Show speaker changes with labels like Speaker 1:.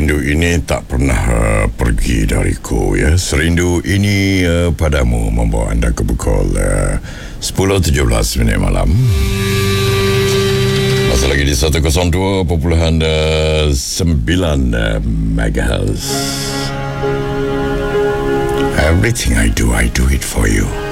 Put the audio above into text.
Speaker 1: Serindu ini tak pernah pergi dariku, ya. Serindu ini padamu membawa anda ke pukul 10.17 malam. Masih lagi di 102.9 MHz. Everything I do it for you.